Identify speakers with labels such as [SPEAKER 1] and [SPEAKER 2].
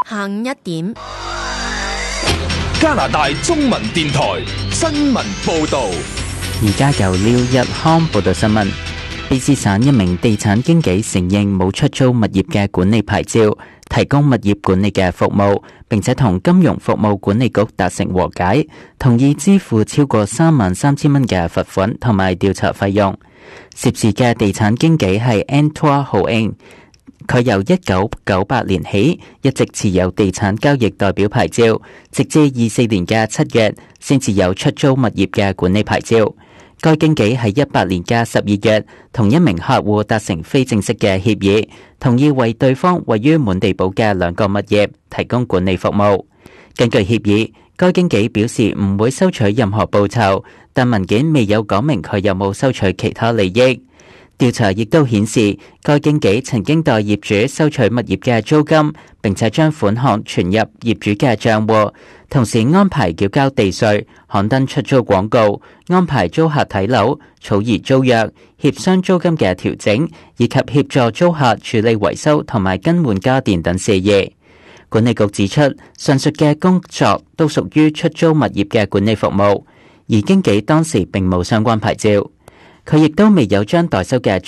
[SPEAKER 1] 下午1點，
[SPEAKER 2] 加拿大中文電台新聞報導。
[SPEAKER 3] 而家由廖日康報道新聞。卑詩省一名地產經紀承認冇出租物業嘅管理牌照，提供物業管理嘅服務，並且同金融服務管理局達成和解，同意支付超過33000蚊嘅罰款同埋調查費用。涉事嘅地產經紀係 Antoine Hoang，佢由1998年起一直持有地產交易代表牌照，直至24年嘅7月先至有出租物業嘅管理牌照。該經紀喺18年嘅12月同一名客戶達成非正式嘅協議，同意為對方位於滿地堡嘅2個物業提供管理服務。根據協議，該經紀表示唔會收取任何報酬，但文件未有講明佢有冇收取其他利益。調查亦都顯示，該經紀曾經代業主收取物業嘅租金，並且將款項存入業主嘅帳戶，同時安排繳交地稅、刊登出租廣告、安排租客睇樓、草擬租約、協商租金嘅調整，以及協助租客處理維修同埋更換家電等事宜。管理局指出，上述嘅工作都屬於出租物業嘅管理服務，而經紀當時並冇相關牌照。佢亦都未有將代收嘅